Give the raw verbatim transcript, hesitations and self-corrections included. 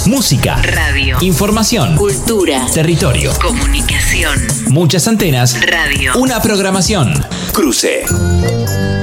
Música, radio, información, cultura, territorio, comunicación, muchas antenas, radio, una programación. Cruce.